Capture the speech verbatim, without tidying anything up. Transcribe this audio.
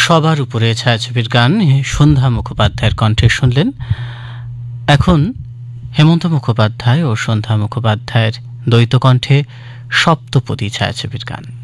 সবার উপরে ছায়াছবির গান সন্ধ্যা মুখোপাধ্যায়ের কণ্ঠে শুনলেন। এখন হেমন্ত মুখোপাধ্যায় ও সন্ধ্যা মুখোপাধ্যায়ের দ্বৈত কণ্ঠে সপ্তপদী ছায়াছবির গান।